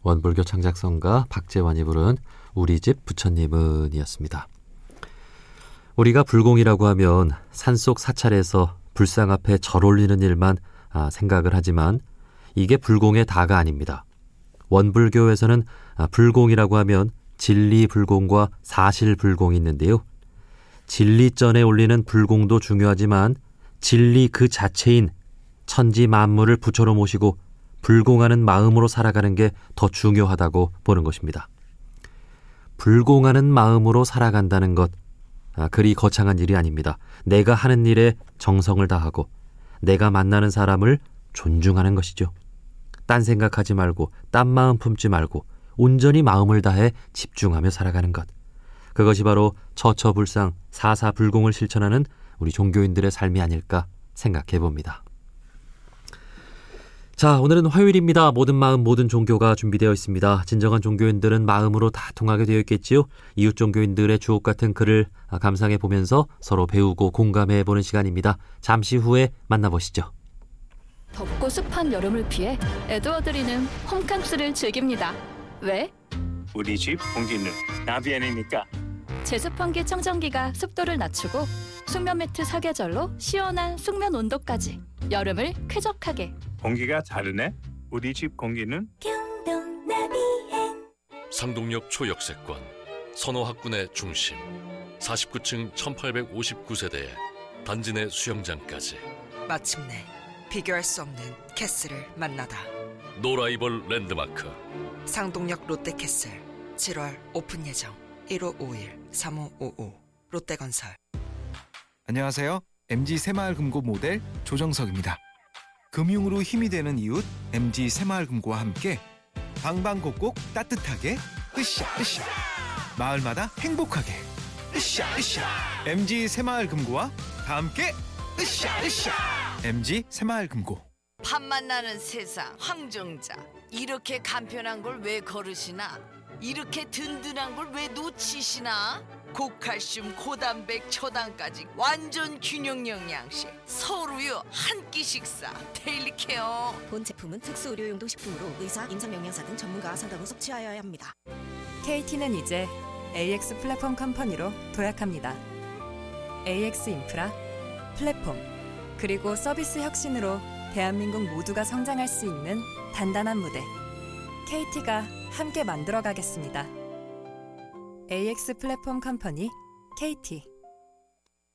원불교 창작성가 박재환이 부른 우리 집 부처님은 이었습니다. 우리가 불공이라고 하면 산속 사찰에서 불상 앞에 절 올리는 일만 생각을 하지만 이게 불공의 다가 아닙니다. 원불교에서는 불공이라고 하면 진리불공과 사실불공이 있는데요. 진리전에 올리는 불공도 중요하지만 진리 그 자체인 천지 만물을 부처로 모시고 불공하는 마음으로 살아가는 게 더 중요하다고 보는 것입니다. 불공하는 마음으로 살아간다는 것, 그리 거창한 일이 아닙니다. 내가 하는 일에 정성을 다하고 내가 만나는 사람을 존중하는 것이죠. 딴 생각하지 말고 딴 마음 품지 말고 온전히 마음을 다해 집중하며 살아가는 것. 그것이 바로 처처불상 사사불공을 실천하는 우리 종교인들의 삶이 아닐까 생각해 봅니다. 자, 오늘은 화요일입니다. 모든 마음 모든 종교가 준비되어 있습니다. 진정한 종교인들은 마음으로 다 통하게 되어 있겠지요. 이웃 종교인들의 주옥 같은 글을 감상해 보면서 서로 배우고 공감해 보는 시간입니다. 잠시 후에 만나보시죠. 덥고 습한 여름을 피해 에드워드리는 홈캉스를 즐깁니다. 왜? 우리 집 공기는 나비아니니까. 제습환기 청정기가 습도를 낮추고 숙면 매트 사계절로 시원한 숙면 온도까지 여름을 쾌적하게. 공기가 다르네. 우리 집 공기는 경동 나비엔 상동역 초역세권 선호학군의 중심 49층 1859세대에 단지 내 수영장까지 마침내 비교할 수 없는 캐슬을 만나다. 노라이벌 랜드마크 상동역 롯데캐슬 7월 오픈 예정. 1551-3555 롯데건설. 안녕하세요. MG 새마을금고 모델 조정석입니다. 금융으로 힘이 되는 이웃 MG 새마을금고와 함께 방방곡곡 따뜻하게 으쌰으쌰 마을마다 행복하게 으쌰으쌰 MG 새마을금고와 다 함께 으쌰으쌰 MG 새마을금고. 밥 만나는 세상 황정자. 이렇게 간편한 걸 왜 거르시나? 이렇게 든든한 걸 왜 놓치시나? 고칼슘, 고단백, 초당까지 완전 균형 영양식. 서울우유 한 끼 식사. 데일리 케어. 본 제품은 특수 의료용도 식품으로 의사, 임상영양사 등 전문가 상담 후 섭취하여야 합니다. KT는 이제 AX 플랫폼 컴퍼니로 도약합니다. AX 인프라, 플랫폼, 그리고 서비스 혁신으로 대한민국 모두가 성장할 수 있는 단단한 무대. KT가 함께 만들어가겠습니다. AX 플랫폼 컴퍼니 KT.